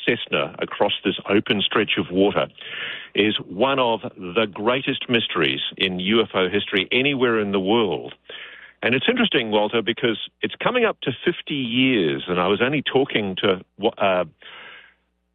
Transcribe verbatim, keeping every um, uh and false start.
Cessna across this open stretch of water is one of the greatest mysteries in U F O history anywhere in the world. And it's interesting, Walter, because it's coming up to fifty years, and I was only talking to uh,